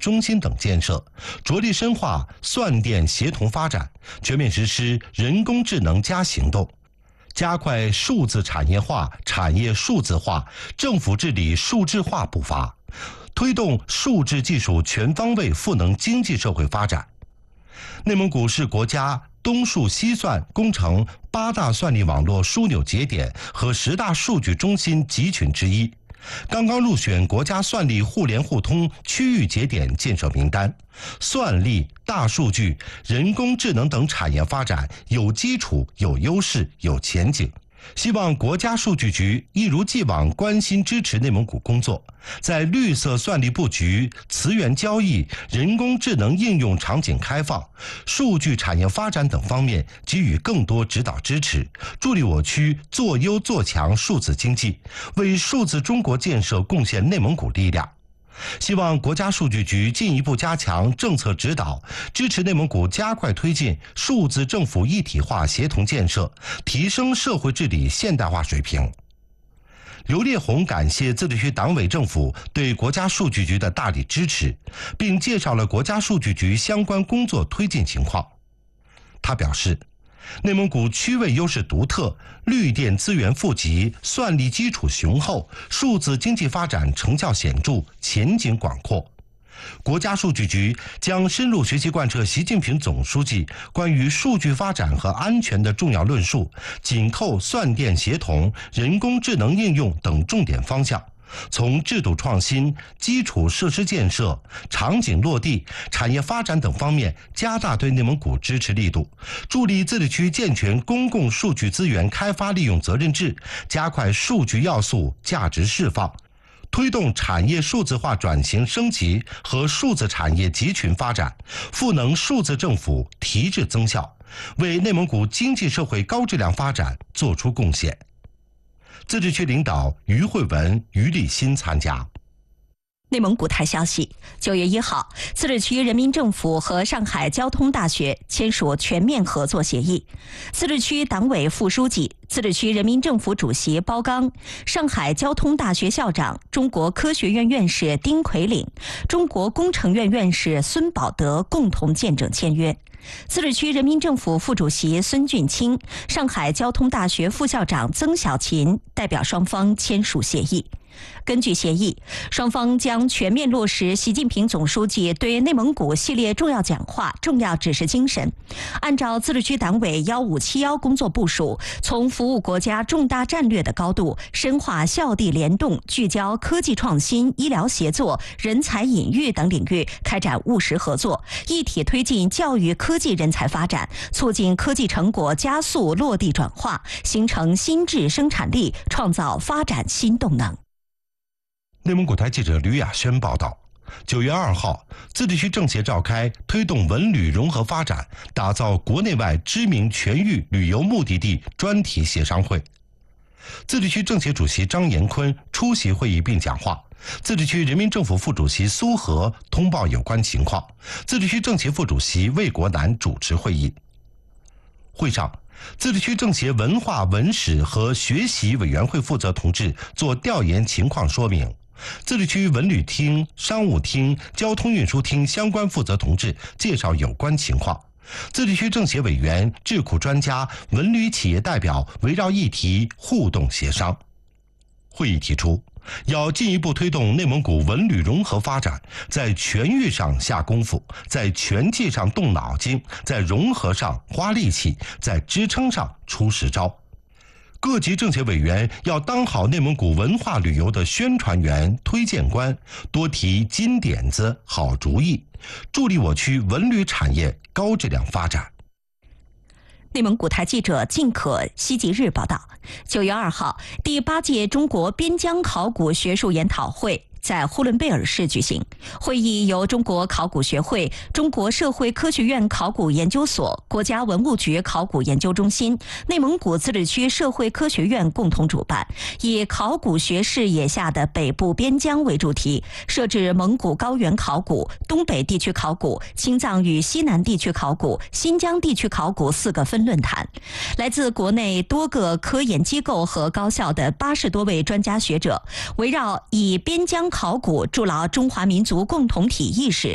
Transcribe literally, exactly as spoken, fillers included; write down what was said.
中心等建设，着力深化算电协同发展，全面实施人工智能加行动，加快数字产业化、产业数字化、政府治理数字化步伐，推动数字技术全方位赋能经济社会发展。内蒙古是国家东数西算工程八大算力网络枢纽节点和十大数据中心集群之一，刚刚入选国家算力互联互通区域节点建设名单，算力、大数据、人工智能等产业发展有基础、有优势、有前景。希望国家数据局一如既往关心支持内蒙古工作，在绿色算力布局、磁源交易、人工智能应用场景开放、数据产业发展等方面给予更多指导支持，助力我区做优做强数字经济，为数字中国建设贡献内蒙古力量。希望国家数据局进一步加强政策指导，支持内蒙古加快推进数字政府一体化协同建设，提升社会治理现代化水平。刘烈宏感谢自治区党委政府对国家数据局的大力支持，并介绍了国家数据局相关工作推进情况。他表示，内蒙古区位优势独特，绿电资源富集，算力基础雄厚，数字经济发展成效显著，前景广阔。国家数据局将深入学习贯彻习近平总书记关于数据发展和安全的重要论述，紧扣算电协同、人工智能应用等重点方向，从制度创新、基础设施建设、场景落地、产业发展等方面加大对内蒙古支持力度，助力自治区健全公共数据资源开发利用责任制，加快数据要素价值释放，推动产业数字化转型升级和数字产业集群发展，赋能数字政府提质增效，为内蒙古经济社会高质量发展作出贡献。自治区领导于慧文、于立新参加。 内蒙古台消息，九月一号，自治区人民政府和上海交通大学签署全面合作协议。自治区党委副书记、自治区人民政府主席包刚、上海交通大学校长、中国科学院院士丁奎岭、中国工程院院士孙宝德共同见证签约。自治区人民政府副主席孙俊清、上海交通大学副校长曾小琴代表双方签署协议。根据协议，双方将全面落实习近平总书记对内蒙古系列重要讲话、重要指示精神，按照自治区党委幺五七幺工作部署，从服务国家重大战略的高度，深化校地联动，聚焦科技创新、医疗协作、人才引育等领域开展务实合作，一体推进教育科技人才发展，促进科技成果加速落地转化，形成新质生产力，创造发展新动能。 内蒙古台记者吕亚轩报道，九月二号，自治区政协召开推动文旅融合发展、打造国内外知名全域旅游目的地专题协商会。自治区政协主席张延坤出席会议并讲话，自治区人民政府副主席苏和通报有关情况，自治区政协副主席魏国南主持会议。会上，自治区政协文化文史和学习委员会负责同志做调研情况说明，自治区文旅厅、商务厅、交通运输厅相关负责同志介绍有关情况，自治区政协委员、智库专家、文旅企业代表围绕议题互动协商。会议提出，要进一步推动内蒙古文旅融合发展，在全域上下功夫，在全技上动脑筋，在融合上花力气，在支撑上出实招。各级政协委员要当好内蒙古文化旅游的宣传员、推荐官，多提金点子、好主意，助力我区文旅产业高质量发展。 内蒙古台记者靳可西吉日报道，九月二号，第八届中国边疆考古学术研讨会在呼伦贝尔市举行。会议由中国考古学会、中国社会科学院考古研究所、国家文物局考古研究中心、内蒙古自治区社会科学院共同主办，以考古学视野下的北部边疆为主题，设置蒙古高原考古、东北地区考古、青藏与西南地区考古、新疆地区考古四个分论坛。来自国内多个科研机构和高校的八十多位专家学者，围绕以边疆考古筑牢中华民族共同体意识、